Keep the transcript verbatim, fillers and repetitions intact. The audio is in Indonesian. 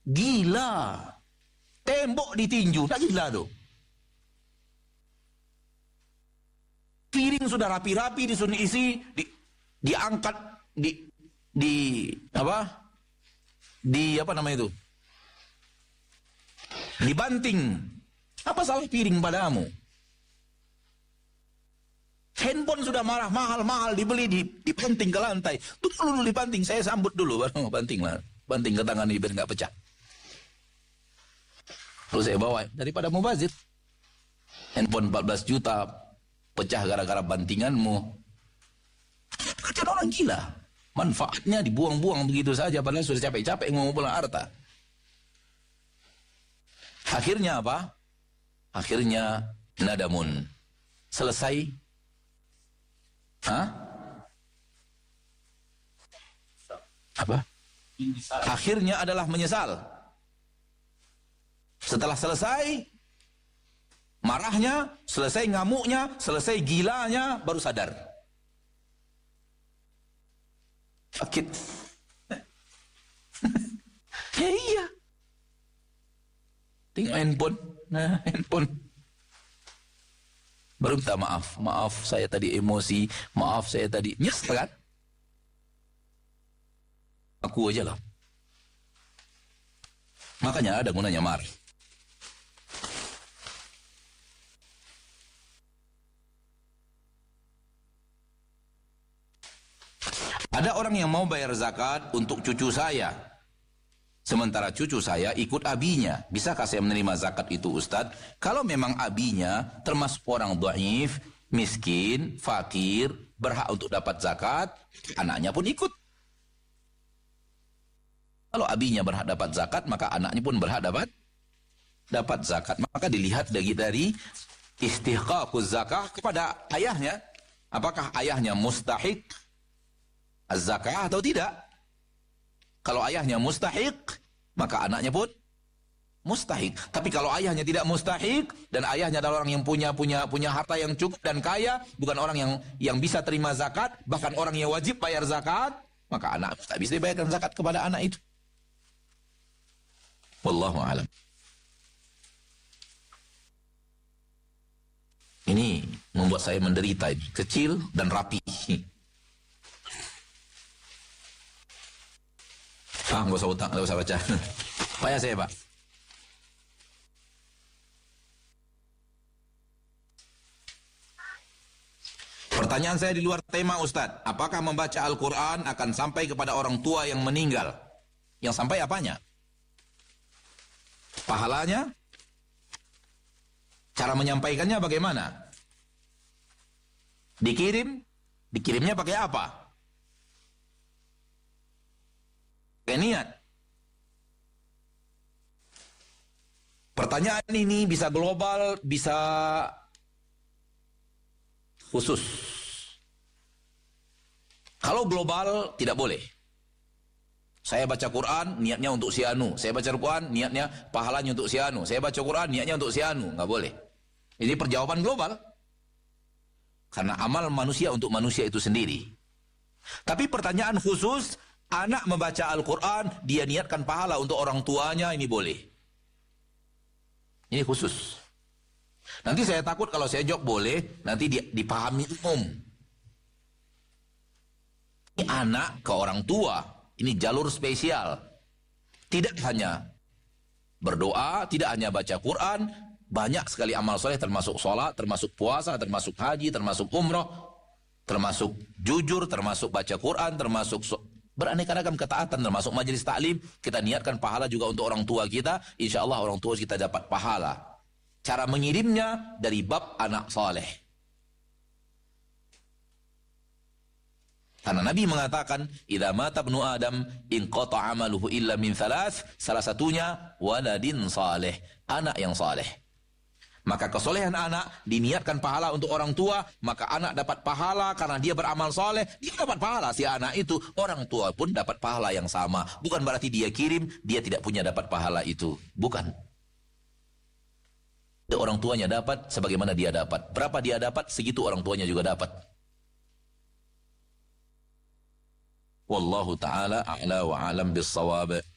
Gila. Tembok ditinju, tak gila tuh. Piring sudah rapi-rapi disuruh isi, di, diangkat, di, di apa? Di apa namanya itu? Dibanting. Apa salah piring padamu? Handphone sudah marah, mahal-mahal dibeli, dibanting ke lantai. Tunggu dulu dibanting, saya sambut dulu, baru banting lah, banting ke tangan ini biar nggak pecah. Terus saya bawa, daripada mubazir. Handphone empat belas juta pecah gara-gara bantinganmu. Kerjaan orang gila. Manfaatnya dibuang-buang begitu saja, padahal sudah capek-capek mengumpulkan harta. Akhirnya apa? Akhirnya nadamun. Selesai. Hah? Apa? Akhirnya adalah menyesal. Setelah selesai marahnya, selesai ngamuknya, selesai gilanya, baru sadar. Sakit. Ya iya. Tengok handphone. Nah, handphone. Baru minta maaf. Maaf saya tadi emosi. Maaf saya tadi. Nyesel kan? Aku aja lah. Makanya ada gunanya marah. Ada orang yang mau bayar zakat untuk cucu saya. Sementara cucu saya ikut abinya. Bisakah saya menerima zakat itu, Ustadz? Kalau memang abinya termasuk orang dhaif, miskin, fakir, berhak untuk dapat zakat, anaknya pun ikut. Kalau abinya berhak dapat zakat, maka anaknya pun berhak dapat dapat zakat. Maka dilihat dari dari istihqaquz zakah kepada ayahnya. Apakah ayahnya mustahik az-zakah atau tidak? Kalau ayahnya mustahik, maka anaknya pun mustahik. Tapi kalau ayahnya tidak mustahik dan ayahnya adalah orang yang punya punya punya harta yang cukup dan kaya, bukan orang yang yang bisa terima zakat, bahkan orang yang wajib bayar zakat, maka anak tak bisa dibayarkan zakat kepada anak itu. Wallahu a'lam. Ini membuat saya menderita ini, kecil dan rapi. Ah, nggak usah utang, nggak usah baca. Payah saya, Pak. Pertanyaan saya di luar tema, Ustadz. Apakah membaca Al-Quran akan sampai kepada orang tua yang meninggal? Yang sampai apanya? Pahalanya? Cara menyampaikannya bagaimana? Dikirim? Dikirimnya pakai apa? Pakai niat. Pertanyaan ini bisa global, bisa khusus. Kalau global, tidak boleh. Saya baca Quran, niatnya untuk si Anu. Saya baca Quran, niatnya pahalanya untuk si Anu. Saya baca Quran, niatnya untuk si Anu. Nggak boleh. Ini perjawaban global. Karena amal manusia untuk manusia itu sendiri. Tapi pertanyaan khusus, anak membaca Al-Quran, dia niatkan pahala untuk orang tuanya, ini boleh. Ini khusus. Nanti saya takut kalau saya jawab boleh, nanti dia dipahami umum. Ini anak ke orang tua, ini jalur spesial. Tidak hanya berdoa, tidak hanya baca Quran, banyak sekali amal soleh termasuk sholat, termasuk puasa, termasuk haji, termasuk umroh, termasuk jujur, termasuk baca Quran, termasuk so beraneka-ragam ketaatan, termasuk majelis taklim. Kita niatkan pahala juga untuk orang tua kita, insya Allah orang tua kita dapat pahala. Cara mengirimnya dari bab anak saleh. Karena Nabi mengatakan, idza mata ibnu Adam inqata amaluhu illa min thalath, salah satunya waladin saleh, anak yang saleh. Maka kesolehan anak diniatkan pahala untuk orang tua, maka anak dapat pahala karena dia beramal soleh, dia dapat pahala. Si anak itu, orang tua pun dapat pahala yang sama. Bukan berarti dia kirim, dia tidak punya dapat pahala itu. Bukan. Orang tuanya dapat sebagaimana dia dapat. Berapa dia dapat, segitu orang tuanya juga dapat. Wallahu ta'ala a'la wa a'lam bis-shawab.